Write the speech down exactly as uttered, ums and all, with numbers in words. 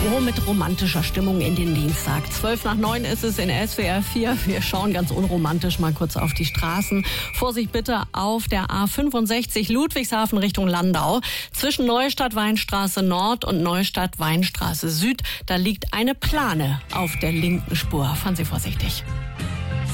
Oh, mit romantischer Stimmung in den Dienstag. Zwölf nach neun ist es in S W R vier. Wir schauen ganz unromantisch mal kurz auf die Straßen. Vorsicht bitte auf der A fünfundsechzig Ludwigshafen Richtung Landau. Zwischen Neustadt-Weinstraße Nord und Neustadt-Weinstraße Süd. Da liegt eine Plane auf der linken Spur. Fahren Sie vorsichtig.